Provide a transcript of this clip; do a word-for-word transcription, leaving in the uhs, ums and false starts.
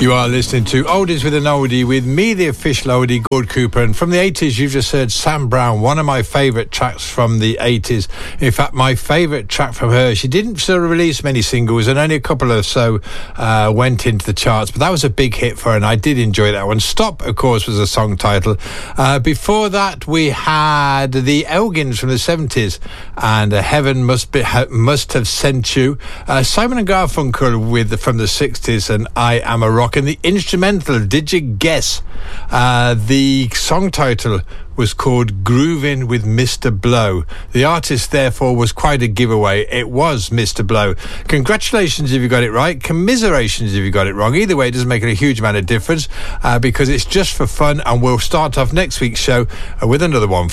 You are listening to Oldies with an Oldie with me, the official oldie, Gord Cooper. And from the eighties, you've just heard Sam Brown, one of my favourite tracks from the eighties. In fact, my favourite track from her. She didn't sort of release many singles, and only a couple or so uh, went into the charts. But that was a big hit for her, and I did enjoy that one. Stop, of course, was a song title. Uh, before that, we had the Elgins from the seventies, and uh, Heaven Must Be ha- Must Have Sent You. Uh, Simon and Garfunkel with from the sixties, and I Am a Rock. And the instrumental, did you guess? Uh, the song title was called Groovin' with Mister Blow. The artist, therefore, was quite a giveaway. It was Mister Blow. Congratulations if you got it right. Commiserations if you got it wrong. Either way, it doesn't make a huge amount of difference uh, because it's just for fun, and we'll start off next week's show uh, with another one.